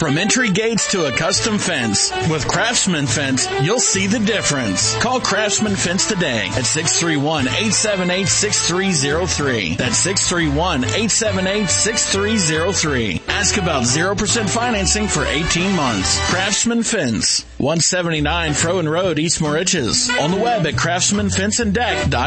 From entry gates to a custom fence, with Craftsman Fence, you'll see the difference. Call Craftsman Fence today at 631-878-6303. That's 631-878-6303. Ask about 0% financing for 18 months. Craftsman Fence, 179 Frowen Road, East Moriches. On the web at craftsmanfenceanddeck.com.